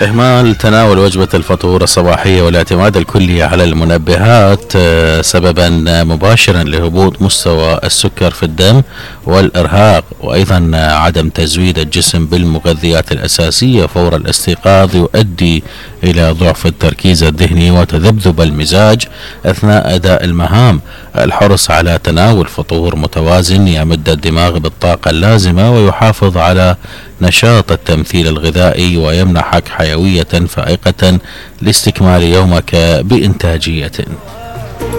إهمال تناول وجبة الفطور الصباحية والاعتماد الكلي على المنبهات سببا مباشرا لهبوط مستوى السكر في الدم والإرهاق، وأيضا عدم تزويد الجسم بالمغذيات الأساسية فور الاستيقاظ يؤدي إلى ضعف التركيز الذهني وتذبذب المزاج أثناء أداء المهام. الحرص على تناول فطور متوازن يمد الدماغ بالطاقة اللازمة ويحافظ على نشاط التمثيل الغذائي ويمنحك حيوية فائقة لاستكمال يومك بإنتاجية.